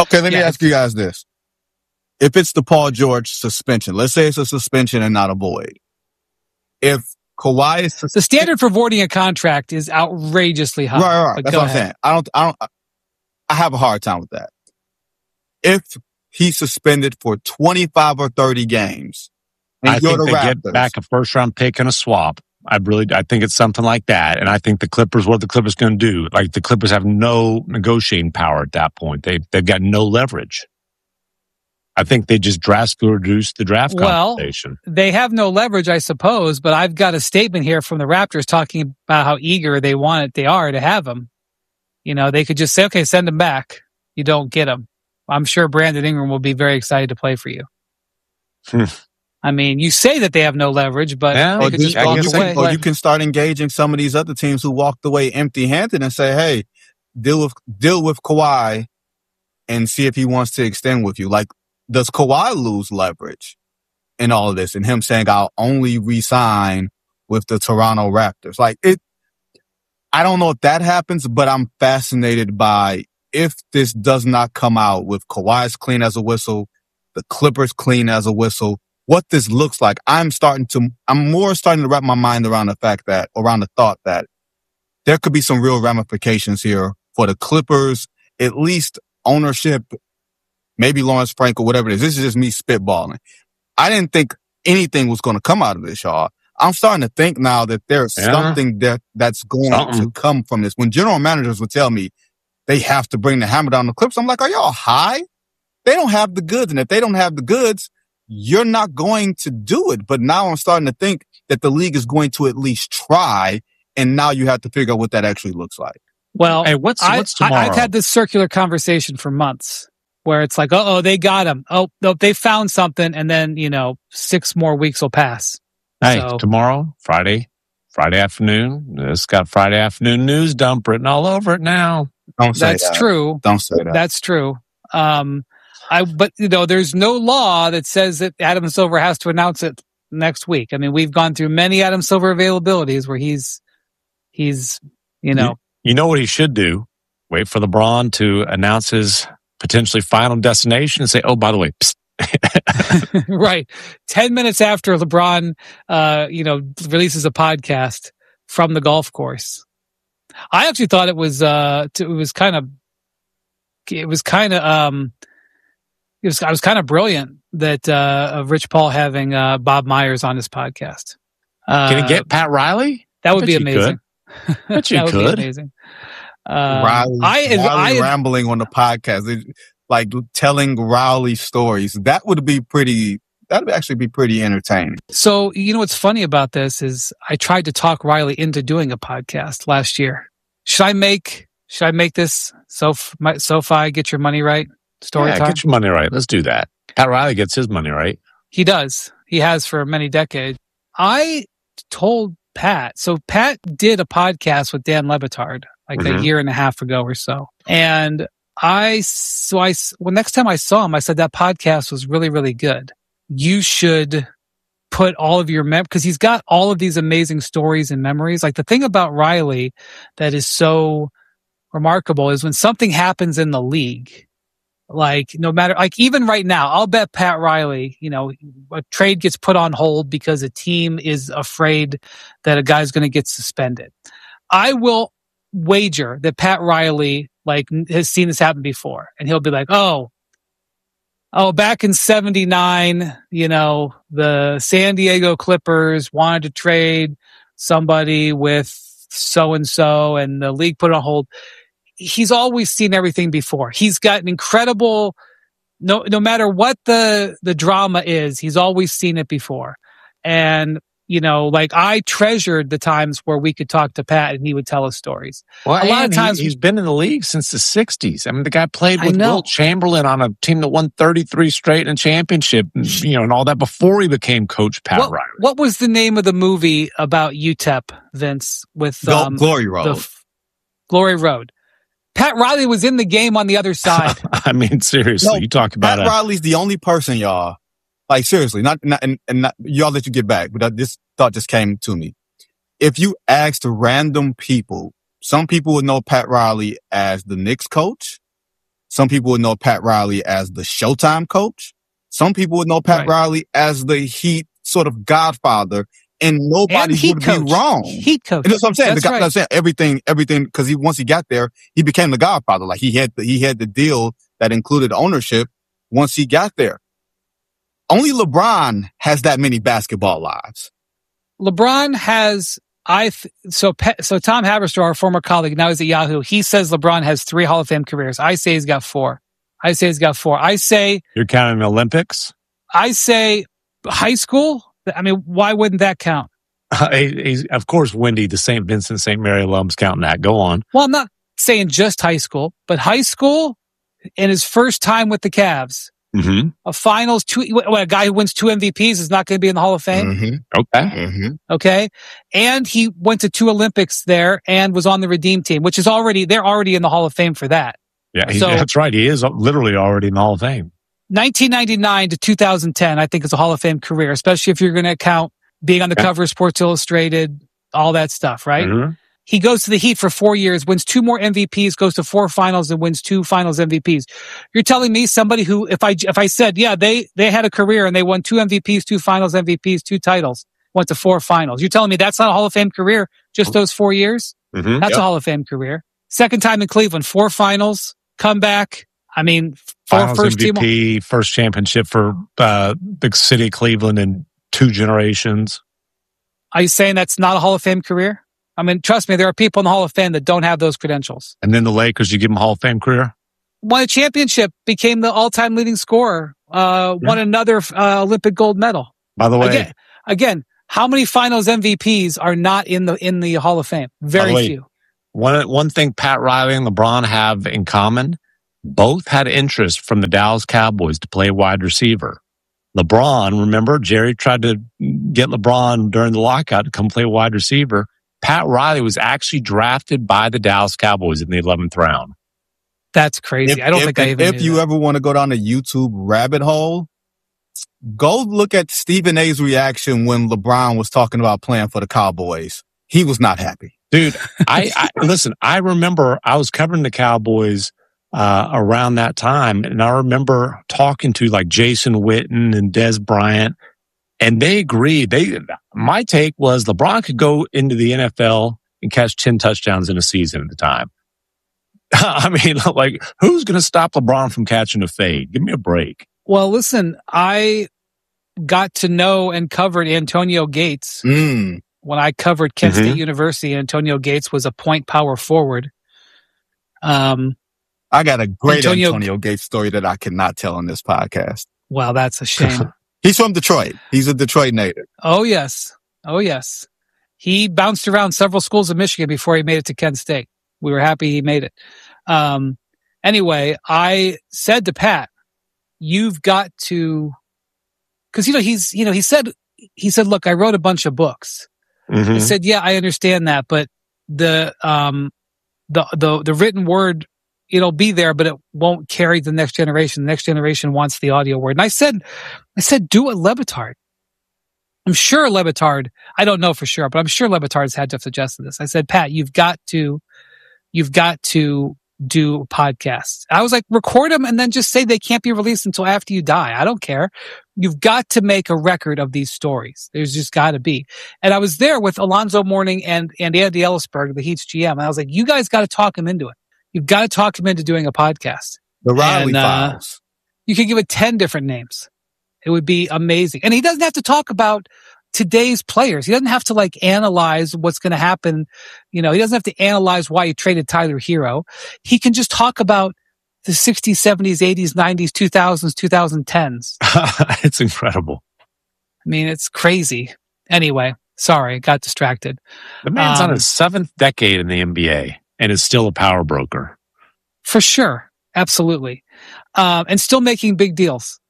Okay, let me ask you guys this. If it's the Paul George suspension, let's say it's a suspension and not a void. If Kawhi is the standard for voiding a contract is outrageously high. Right. That's what I'm saying. I have a hard time with that. If he's suspended for 25 or 30 games, I think they get back a first-round pick and a swap. I think it's something like that. And I think what the Clippers going to do, like the Clippers have no negotiating power at that point. They've got no leverage. I think they just drastically reduce the draft compensation. Well, they have no leverage, I suppose, but I've got a statement here from the Raptors talking about how eager they are to have him. They could just say, okay, send him back. You don't get him. I'm sure Brandon Ingram will be very excited to play for you. I mean, you say that they have no leverage, but they could just walk away. Or you can start engaging some of these other teams who walked away empty-handed and say, hey, deal with Kawhi and see if he wants to extend with you. Like, does Kawhi lose leverage in all of this? And him saying, I'll only re-sign with the Toronto Raptors. I don't know if that happens, but I'm fascinated by if this does not come out with Kawhi's clean as a whistle, the Clippers clean as a whistle, what this looks like. I'm more starting to wrap my mind around the thought that there could be some real ramifications here for the Clippers, at least ownership, maybe Lawrence Frank or whatever it is. This is just me spitballing. I didn't think anything was going to come out of this, y'all. I'm starting to think now that there's something that's going to come from this. When general managers would tell me they have to bring the hammer down the Clips, I'm like, are y'all high? They don't have the goods. And if they don't have the goods, you're not going to do it. But now I'm starting to think that the league is going to at least try. And now you have to figure out what that actually looks like. Well, hey, what's tomorrow? I've had this circular conversation for months where it's like, they got him. Oh, no, they found something. And then, 6 more weeks will pass. Hey, tomorrow, Friday afternoon. It's got Friday afternoon news dump written all over it now. Don't say That's true. Don't say that. That's true. But there's no law that says that Adam Silver has to announce it next week. I mean, we've gone through many Adam Silver availabilities where he's You know what he should do? Wait for LeBron to announce his potentially final destination and say, oh, by the way, psst. Right. 10 minutes after LeBron, releases a podcast from the golf course. I actually thought it was kind of brilliant that of Rich Paul having Bob Myers on his podcast. Can he get Pat Riley? That would be amazing. Bet you that would could. be amazing. Riley rambling on the podcast, like telling Riley stories. That would actually be pretty entertaining. So, what's funny about this is I tried to talk Riley into doing a podcast last year. Should I make this SoFi Get Your Money Right story time? Get your money right. Let's do that. Pat Riley gets his money right. He does. He has for many decades. I told Pat. So Pat did a podcast with Dan Le Batard a year and a half ago or so. And next time I saw him, I said that podcast was really, really good. You should put all of your because he's got all of these amazing stories and memories. Like the thing about Riley that is so remarkable is when something happens in the league, like no matter, like even right now, I'll bet Pat Riley, a trade gets put on hold because a team is afraid that a guy's going to get suspended. I will wager that Pat Riley has seen this happen before, and he'll be like, oh, back in 79, the San Diego Clippers wanted to trade somebody with so-and-so, and the league put it on hold. He's always seen everything before. He's got an incredible, no matter what the drama is, he's always seen it before. And, I treasured the times where we could talk to Pat and he would tell us stories. Well, a lot of times he's been in the league since the 60s. I mean, the guy played with Wilt Chamberlain on a team that won 33 straight in a championship, and all that before he became Coach Pat Riley. What was the name of the movie about UTEP, Vince, with Glory Road? Glory Road. Pat Riley was in the game on the other side. I mean, seriously, you talk about Pat Riley's the only person, y'all. Like seriously, not y'all let you get back, but this thought just came to me. If you asked random people, some people would know Pat Riley as the Knicks coach. Some people would know Pat Riley as the Showtime coach. Some people would know Pat Riley as the Heat sort of godfather, and nobody would be wrong. Heat coach. And that's what I'm saying. That's I'm saying everything, because once he got there, he became the godfather. Like he had the deal that included ownership once he got there. Only LeBron has that many basketball lives. LeBron has, so Tom Haberstroh, our former colleague, now he's at Yahoo, he says LeBron has 3 Hall of Fame careers. I say he's got 4. I say... You're counting the Olympics? I say high school? I mean, why wouldn't that count? Of course, Wendy, the St. Vincent St. Mary alum's counting that. Go on. Well, I'm not saying just high school, but high school in his first time with the Cavs. Mm-hmm. A finals, a guy who wins 2 MVPs is not going to be in the Hall of Fame. Mm-hmm. Okay. Mm-hmm. Okay. And he went to 2 Olympics there and was on the Redeem team, which is they're already in the Hall of Fame for that. Yeah, that's right. He is literally already in the Hall of Fame. 1999 to 2010, I think is a Hall of Fame career, especially if you're going to count being on the cover of Sports Illustrated, all that stuff, right? Mm-hmm. He goes to the Heat for 4 years, wins 2 more MVPs, goes to 4 finals and wins 2 finals MVPs. You're telling me somebody who, if I said, yeah, they had a career and they won 2 MVPs, 2 finals MVPs, 2 titles, went to 4 finals. You're telling me that's not a Hall of Fame career, just those 4 years? Mm-hmm. That's a Hall of Fame career. Second time in Cleveland, 4 finals, comeback. I mean, 4 finals first MVP, team. First championship for the city of Cleveland in 2 generations. Are you saying that's not a Hall of Fame career? I mean, trust me, there are people in the Hall of Fame that don't have those credentials. And then the Lakers, you give them a Hall of Fame career? Won a championship, became the all-time leading scorer, won another Olympic gold medal. By the way, again, how many finals MVPs are not in the Hall of Fame? Very few. One thing Pat Riley and LeBron have in common, both had interest from the Dallas Cowboys to play wide receiver. LeBron, remember, Jerry tried to get LeBron during the lockout to come play wide receiver. Pat Riley was actually drafted by the Dallas Cowboys in the 11th round. That's crazy. I don't think I even If you ever want to go down the YouTube rabbit hole, go look at Stephen A's reaction when LeBron was talking about playing for the Cowboys. He was not happy. Dude, listen, I remember I was covering the Cowboys around that time, and I remember talking to like Jason Witten and Des Bryant, and they agreed. My take was LeBron could go into the NFL and catch 10 touchdowns in a season at the time. I mean, like, who's going to stop LeBron from catching a fade? Give me a break. Well, listen, I got to know and covered Antonio Gates when I covered Kent State University. Antonio Gates was a point power forward. I got a great Antonio Gates story that I cannot tell on this podcast. Well, that's a shame. He's from Detroit. He's a Detroit native. Oh, yes. He bounced around several schools in Michigan before he made it to Kent State. We were happy he made it. Anyway, I said to Pat, you've got to, because, he said, look, I wrote a bunch of books. Mm-hmm. I said, yeah, I understand that, but the written word, it'll be there, but it won't carry the next generation. The next generation wants the audio word. And I said, do it Le Batard. I'm sure Le Batard, I don't know for sure, but I'm sure Le Batard's had to have suggested this. I said, Pat, you've got to do podcasts. I was like, record them and then just say they can't be released until after you die. I don't care. You've got to make a record of these stories. There's just got to be. And I was there with Alonzo Mourning and Andy Ellisberg, the Heat's GM. And I was like, you guys got to talk him into it. You've got to talk him into doing a podcast. The Riley Files. You could give it 10 different names. It would be amazing. And he doesn't have to talk about today's players. He doesn't have to analyze what's going to happen. He doesn't have to analyze why he traded Tyler Hero. He can just talk about the 60s, 70s, 80s, 90s, 2000s, 2010s. It's incredible. I mean, it's crazy. Anyway, sorry, got distracted. The man's on his 7th decade in the NBA and is still a power broker. For sure. Absolutely. And still making big deals.